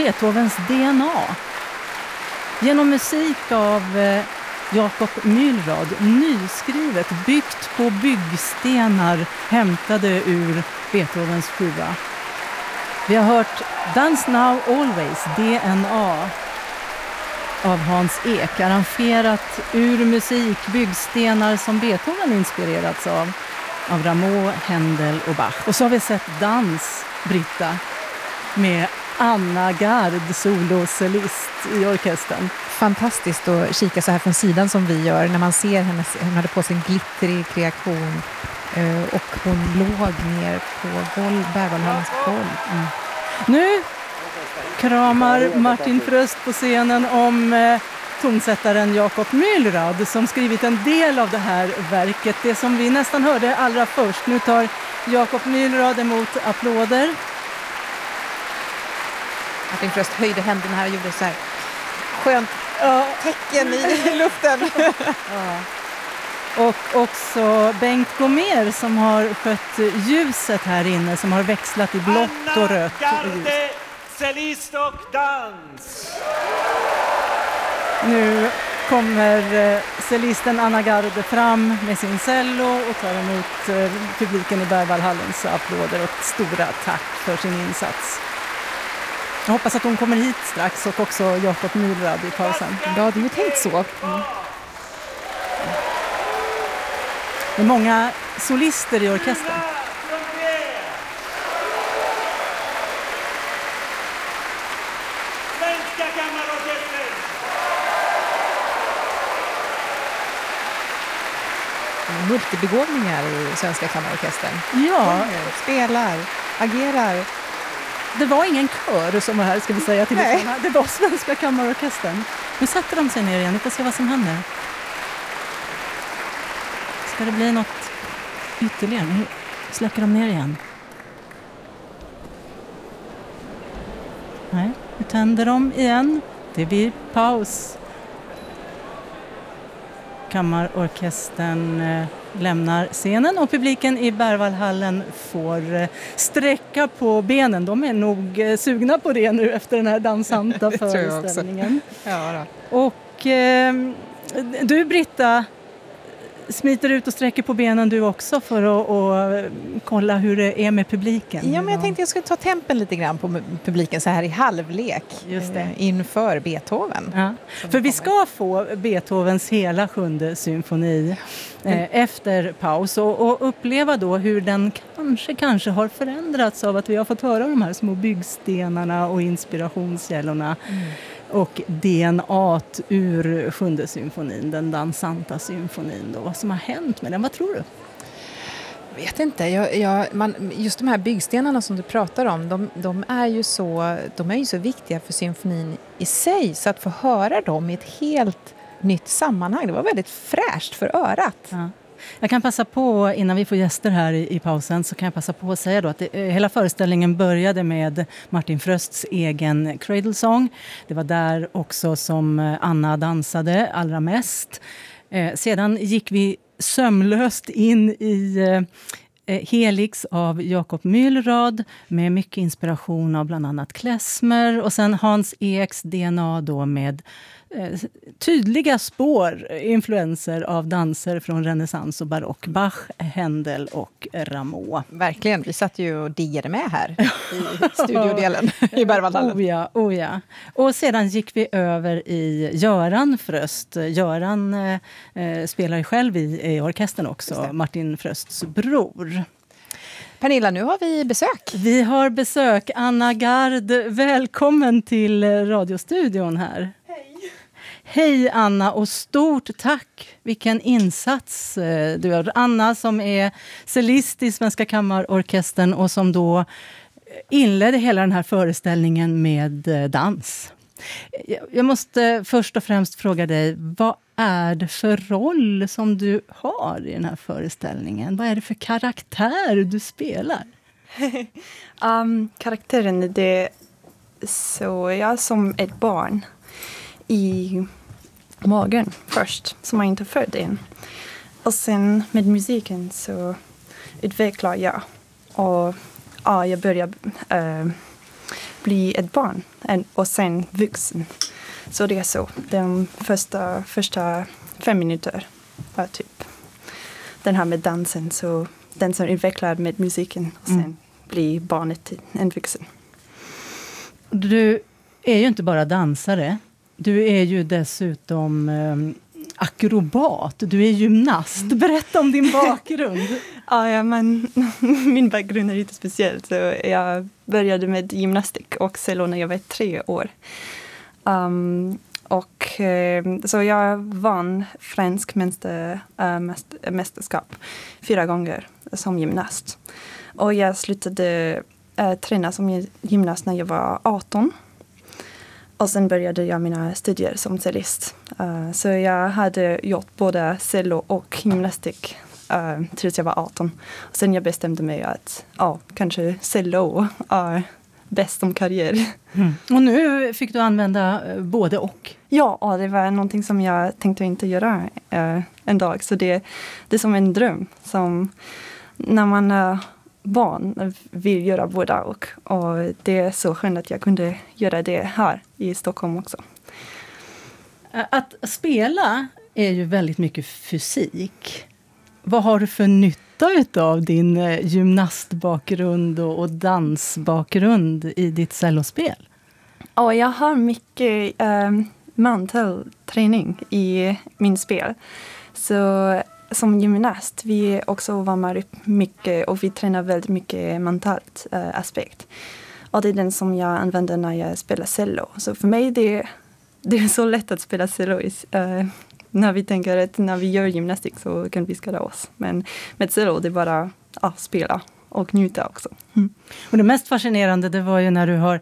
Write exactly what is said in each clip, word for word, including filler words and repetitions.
Beethovens D N A. Genom musik av eh, Jakob Mühlrad, nyskrivet, byggt på byggstenar hämtade ur Beethovens sjua. Vi har hört Dance Now Always, D N A, av Hans Ek, arrangerat ur musik, byggstenar som Beethoven inspirerats av, av Rameau, Händel och Bach. Och så har vi sett dans, Britta, med Anna Gard, solocellist i orkestern. Fantastiskt att kika så här från sidan som vi gör när man ser hennes, hon hade på sig en glittrig kreation och hon låg ner på golv, Berwaldhallens golv. Mm. Nu kramar Martin Fröst på scenen om eh, tonsättaren Jakob Mühlrad som skrivit en del av det här verket. Det som vi nästan hörde allra först. Nu tar Jakob Mühlrad emot applåder. Martin Fröst höjde händerna här och gjorde så här skönt ja. tecken i luften. Ja. Och också Bengt Gomér som har skött ljuset här inne, som har växlat i blått och rött. Anna Garde, cellist och dans. Nu kommer cellisten Anna Garde fram med sin cello och tar emot publiken i Berwaldhallens applåder och stora tack för sin insats. Jag hoppas att hon kommer hit strax och också Jakob Mühlrad i pausen. Ja, det är ju tänkt så. Mm. Det är många solister i orkestern. Svenska kammarorkestern. Multibegåvningar i Svenska kammarorkestern. Ja. Spelar, agerar. Det var ingen kör som var här, ska vi säga till Nej. lyssnarna. Det var Svenska kammarorkestern. Nu satte de sig ner igen. Vi får se vad som händer. Ska det bli något ytterligare? Nu släcker de ner igen. Nej, nu tänder de igen. Det blir paus. Kammarorkestern eh, lämnar scenen och publiken i Berwaldhallen får eh, sträcka på benen. De är nog eh, sugna på det nu efter den här dansanta föreställningen. Ja, då. Och eh, du, Britta, smiter ut och sträcker på benen du också för att och kolla hur det är med publiken. Ja, men jag tänkte jag skulle ta tempen lite grann på publiken så här i halvlek. Just det. Inför Beethoven. Ja. För vi ska få Beethovens hela sjunde symfoni eh, efter paus och, och uppleva då hur den kanske, kanske har förändrats av att vi har fått höra de här små byggstenarna och inspirationskällorna. Mm. Och D N A-t ur sjunde symfonin, den dansanta symfonin då. Vad som har hänt med den, vad tror du? Jag vet inte, jag, jag, man, just de här byggstenarna som du pratar om, de, de, är ju så, de är ju så viktiga för symfonin i sig. Så att få höra dem i ett helt nytt sammanhang, det var väldigt fräscht för örat. Ja. Jag kan passa på, innan vi får gäster här i, i pausen, så kan jag passa på att säga då att det, hela föreställningen började med Martin Frösts egen Cradle Song. Det var där också som Anna dansade allra mest. Eh, sedan gick vi sömlöst in i eh, Helix av Jakob Mühlrad med mycket inspiration av bland annat Klezmer. Och sen Hans Eks D N A då med eh, tydliga spår, influenser av danser från renässans och barock. Bach, Händel och Rameau. Verkligen, vi satt ju och diggade med här i studiodelen i Berwaldhallen. Oh ja, oh ja. Och sedan gick vi över i Göran Fröst. Göran eh, spelar själv i, i orkestern också, Martin Frösts bror. Pernilla, nu har vi besök. Vi har besök. Anna Gard, välkommen till radiostudion här. Hej. Hej Anna och stort tack. Vilken insats eh, du gör. Anna som är cellist i Svenska kammarorkestern och som då inledde hela den här föreställningen med eh, dans. Jag måste först och främst fråga dig, vad är det för roll som du har i den här föreställningen? Vad är det för karaktär du spelar? um, karaktären det är så jag som ett barn i magen först, som jag inte född än. Och sen med musiken så utvecklar jag. Och ja, jag börjar uh, bli ett barn en, och sen vuxen. Så det är så. De första, första fem minuter var typ den här med dansen. Så den som utvecklar med musiken och sen mm. blir barnet en vuxen. Du är ju inte bara dansare. Du är ju dessutom eh, akrobat. Du är gymnast. Berätta om din bakgrund. Ja, ja, men min bakgrund är lite speciell. Så jag började med gymnastik och cello när jag var tre år. Um, och eh, så jag vann fransk mäster, äh, mäster, mästerskap fyra gånger som gymnast. Och jag slutade äh, träna som gymnast när jag var arton. Och sen började jag mina studier som cellist. Uh, så jag hade gjort både cello och gymnastik uh, tills jag var arton. Och sen jag bestämde mig att ja, kanske cello är bäst som karriär. Mm. Och nu fick du använda både och? Ja, och det var någonting som jag tänkte inte göra uh, en dag. Så det, det är som en dröm. Som när man uh, barn vill göra båda och, och det är så skönt att jag kunde göra det här i Stockholm också. Att spela är ju väldigt mycket fysik. Vad har du för nytta av din gymnastbakgrund och, och dansbakgrund i ditt cellospel? Ja, jag har mycket äh, mental träning i min spel. Så som gymnast, vi också varmar upp mycket och vi tränar väldigt mycket mentalt äh, aspekt. Och det är den som jag använder när jag spelar cello. Så för mig det, det är så lätt att spela cello äh, när vi tänker att när vi gör gymnastik så kan vi skada oss. Men med cello det är bara att spela och njuta också. Mm. Och det mest fascinerande det var ju när du har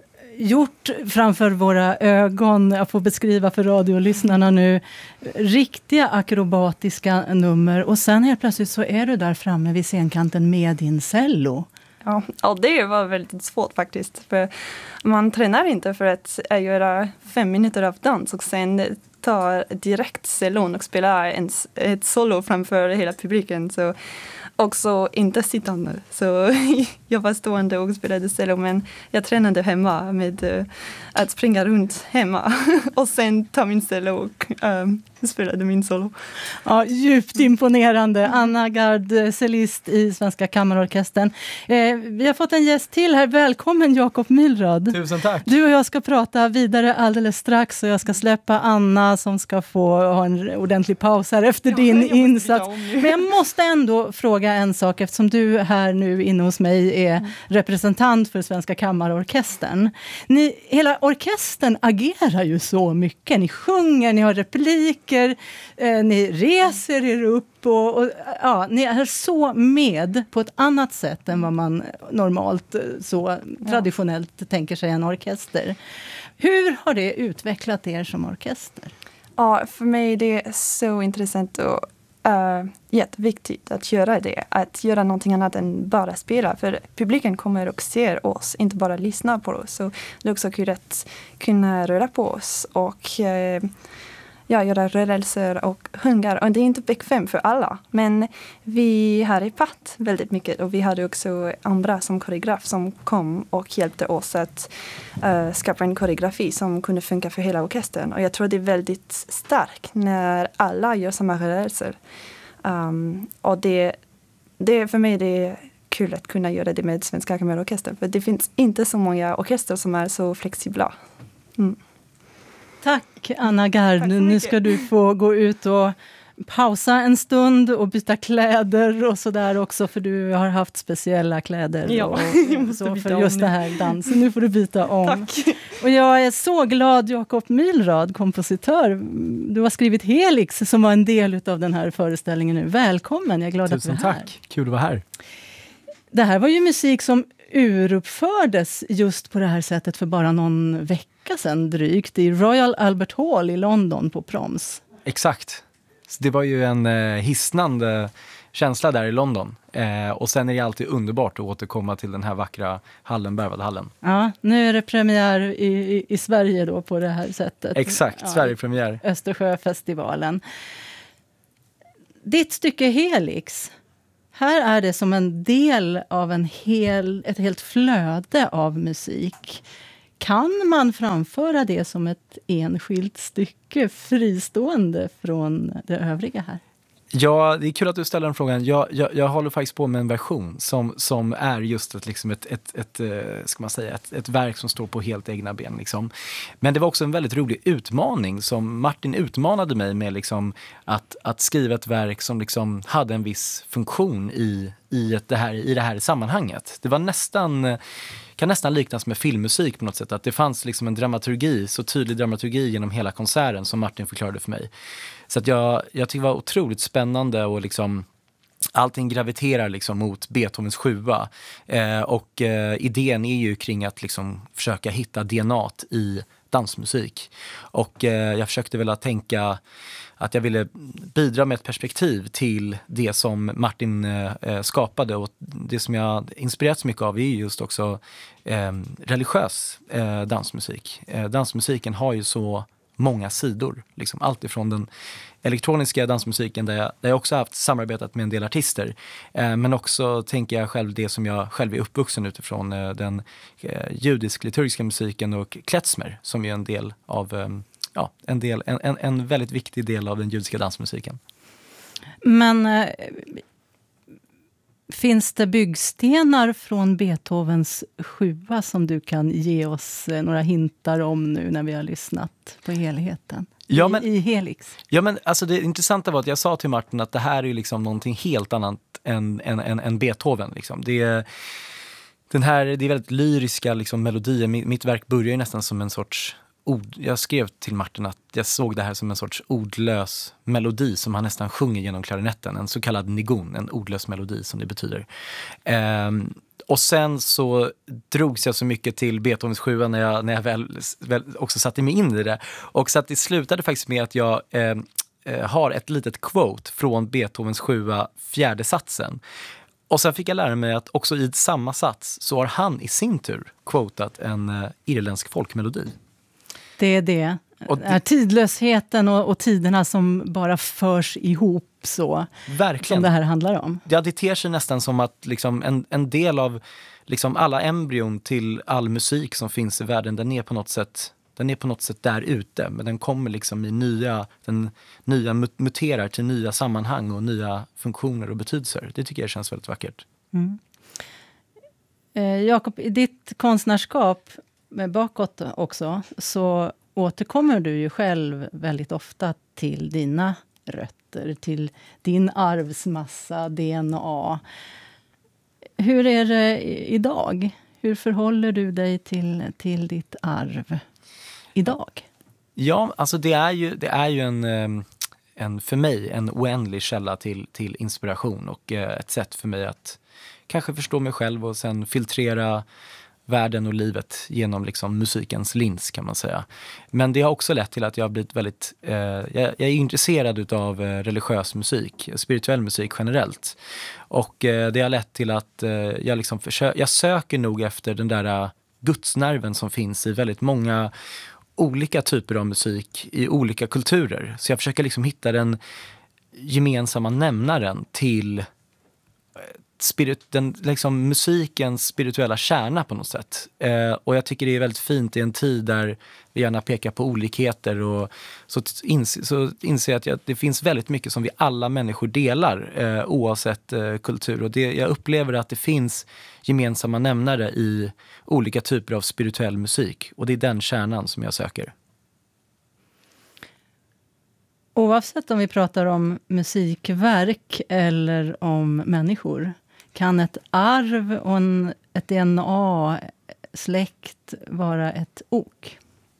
gjort framför våra ögon, jag får beskriva för radiolyssnarna nu, riktiga akrobatiska nummer och sen helt plötsligt så är du där framme vid scenkanten med din cello. Ja, ja, det var väldigt svårt faktiskt. För man tränar inte för att göra fem minuter av dans och sen ta direkt cellon och spela en, ett solo framför hela publiken. Så också inte sittande. Så jag var stående och spelade cello, men jag tränade hemma med uh, att springa runt hemma och sen ta min cello och um, spelade min solo. Ja, djupt imponerande. Anna Gard, cellist i Svenska Kammarorkestern. Eh, vi har fått en gäst till här. Välkommen Jakob Mylrad. Tusen tack. Du och jag ska prata vidare alldeles strax och jag ska släppa Anna som ska få ha en ordentlig paus här efter ja, din insats. Men jag måste ändå fråga en sak eftersom du här nu inne hos mig är mm. representant för Svenska Kammarorkestern. Ni, hela orkestern agerar ju så mycket. Ni sjunger, ni har repliker, eh, ni reser er upp och, och ja, ni är så med på ett annat sätt än vad man normalt så traditionellt ja. tänker sig en orkester. Hur har det utvecklat er som orkester? Ja, för mig är det så intressant och Uh, jätteviktigt att göra det. Att göra någonting annat än bara spela. För publiken kommer och ser oss, inte bara lyssnar på oss. Så det är också kul att kunna röra på oss och uh, ja, göra rörelser och sjunga. Och det är inte bekvämt för alla. Men vi har repat väldigt mycket. Och vi hade också andra som koreograf som kom och hjälpte oss att uh, skapa en koreografi som kunde funka för hela orkestern. Och jag tror det är väldigt starkt när alla gör samma rörelser. Um, och det, det för mig det är kul att kunna göra det med Svenska Kammarorkestern. För det finns inte så många orkester som är så flexibla. Mm. Tack Anna Gard. Nu ska du få gå ut och pausa en stund och byta kläder och sådär också för du har haft speciella kläder ja, och, och så för just om. det här dansen. Nu får du byta om. Tack. Och jag är så glad Jakob Mylrad, kompositör. Du har skrivit Helix som var en del av den här föreställningen nu. Välkommen, jag är glad Tusen att du är här. Tack, kul att vara här. Det här var ju musik som uruppfördes just på det här sättet för bara någon vecka sedan drygt i Royal Albert Hall i London på Proms. Exakt. Så det var ju en eh, hisnande känsla där i London. Eh, och sen är det alltid underbart att återkomma till den här vackra hallen, Berwaldhallen. Ja, nu är det premiär i, i, i Sverige då på det här sättet. Exakt, ja, Sverigepremiär. Östersjöfestivalen. Ditt stycke Helix, här är det som en del av en hel, ett helt flöde av musik. kan man framföra det som ett enskilt stycke fristående från det övriga här? Ja, det är kul att du ställer den frågan. Jag, jag, jag håller faktiskt på med en version som, som är just ett, liksom ett, ett, ett, ett, ska man säga, ett, ett verk som står på helt egna ben. Liksom. Men det var också en väldigt rolig utmaning som Martin utmanade mig med liksom, att, att skriva ett verk som liksom hade en viss funktion i, i, ett, det här, i det här sammanhanget. Det var nästan... kan nästan liknas med filmmusik på något sätt. Att det fanns liksom en dramaturgi, så tydlig dramaturgi genom hela konserten som Martin förklarade för mig. Så att jag, jag tycker det var otroligt spännande och liksom allting graviterar liksom mot Beethovens sjua. Eh, och eh, idén är ju kring att liksom försöka hitta D N A i dansmusik. Och eh, jag försökte väl att tänka att jag ville bidra med ett perspektiv till det som Martin eh, skapade. Och det som jag inspirerats mycket av är just också eh, religiös eh, dansmusik. Eh, dansmusiken har ju så många sidor. Liksom. Allt ifrån den elektroniska dansmusiken där jag, där jag också har haft samarbetat med en del artister. Eh, men också tänker jag själv det som jag själv är uppvuxen utifrån eh, den eh, judisk-liturgiska musiken och klezmer som är en del av eh, ja, en, del, en, en, en väldigt viktig del av den judiska dansmusiken. Men eh, finns det byggstenar från Beethovens sjua som du kan ge oss eh, några hintar om nu när vi har lyssnat på helheten? Ja, men, I, i Helix. Ja, men alltså det intressanta var att jag sa till Martin att det här är ju liksom någonting helt annat än, än, än, än Beethoven. Liksom. Det är, den här, det är väldigt lyriska liksom, melodier. Mitt, mitt verk börjar ju nästan som en sorts ord. Jag skrev till Martin att jag såg det här som en sorts ordlös melodi som han nästan sjunger genom klarinetten. En så kallad nigun, en ordlös melodi som det betyder. Ehm, och sen så drogs jag så mycket till Beethovens sjua när jag, när jag väl, väl också satte mig in i det. Och så att det slutade faktiskt med att jag eh, har ett litet quote från Beethovens sjua, fjärde satsen. Och sen fick jag lära mig att också i samma sats så har han i sin tur quotat en eh, irländsk folkmelodi. Det är det. Och det är tidlösheten och, och tiderna som bara förs ihop så. Verkligen. Som det här handlar om. Ja, det ter sig nästan som att liksom en, en del av liksom alla embryon till all musik som finns i världen, den är på något sätt, den är på något sätt där ute. Men den kommer liksom i nya, den nya muterar till nya sammanhang och nya funktioner och betydelser. Det tycker jag känns väldigt vackert. Mm. Eh, Jakob, i ditt konstnärskap bakåt också så återkommer du ju själv väldigt ofta till dina rötter, till din arvsmassa, D N A. Hur är det idag? Hur förhåller du dig till, till ditt arv idag? Ja, alltså det är ju, det är ju en, en, för mig en oändlig källa till, till inspiration och ett sätt för mig att kanske förstå mig själv och sen filtrera världen och livet genom liksom musikens lins kan man säga. Men det har också lett till att jag har blivit väldigt, eh, jag, jag är intresserad utav eh, religiös musik, spirituell musik generellt. Och eh, det har lett till att eh, jag liksom försöker, jag söker nog efter den där uh, gudsnerven som finns i väldigt många olika typer av musik i olika kulturer. Så jag försöker liksom hitta den gemensamma nämnaren till Spirit, den, liksom, musikens spirituella kärna på något sätt. Eh, och jag tycker det är väldigt fint i en tid där vi gärna pekar på olikheter och så, inse, så inser jag att jag, det finns väldigt mycket som vi alla människor delar eh, oavsett eh, kultur. Och det, jag upplever att det finns gemensamma nämnare i olika typer av spirituell musik. Och det är den kärnan som jag söker. Oavsett om vi pratar om musikverk eller om människor, kan ett arv och en, ett D N A, släkt, vara ett ok?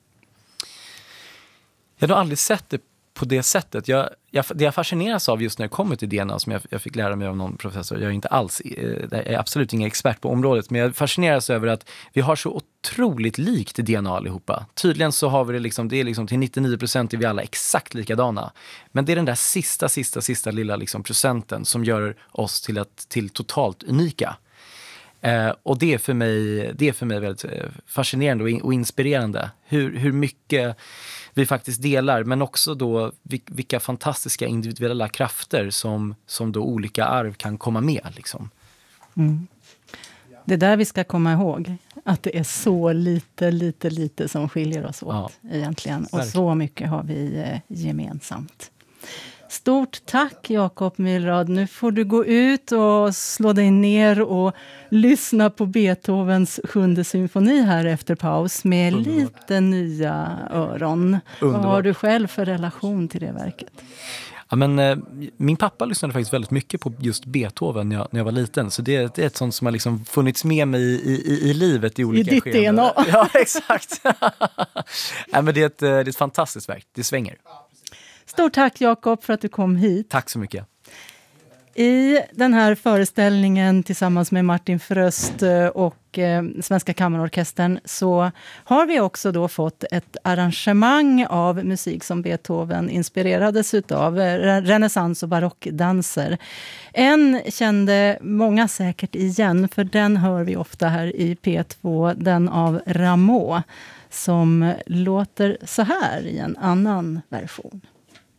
Jag har aldrig sett det på det sättet. Jag, jag, det jag fascineras av just när det kommer till D N A, som jag, jag fick lära mig av någon professor, jag är inte alls, jag är absolut ingen expert på området, men jag fascineras över att vi har så otroligt likt D N A allihopa. Tydligen så har vi det liksom, det är liksom till nittionio procent är vi alla exakt likadana. Men det är den där sista, sista, sista lilla liksom procenten som gör oss till, att, till totalt unika. Eh, och det är för mig, det är för mig väldigt fascinerande och, in, och inspirerande. Hur, hur mycket vi faktiskt delar, men också då vilka fantastiska individuella krafter som, som då olika arv kan komma med. Liksom. Mm. Det är där vi ska komma ihåg. Att det är så lite, lite, lite som skiljer oss åt ja. egentligen. Och verkligen. Så mycket har vi eh, gemensamt. Stort tack Jakob Mylrad. Nu får du gå ut och slå dig ner och lyssna på Beethovens sjunde symfoni här efter paus med Underbart. Lite nya öron. Underbart. Vad har du själv för relation till det verket? Ja, men, eh, min pappa lyssnade faktiskt väldigt mycket på just Beethoven när jag, när jag var liten. Så det, det är ett sånt som har liksom funnits med mig i, i, i livet i olika I ditt D N A. Ja, exakt. Ja, men det, är ett, det är ett fantastiskt verk. Det svänger. Stort tack Jakob för att du kom hit. Tack så mycket. I den här föreställningen tillsammans med Martin Fröst och eh, Svenska Kammarorkestern så har vi också då fått ett arrangemang av musik som Beethoven inspirerades utav, eh, renässans- och barockdanser. En kände många säkert igen, för den hör vi ofta här i P två, den av Rameau, som låter så här i en annan version.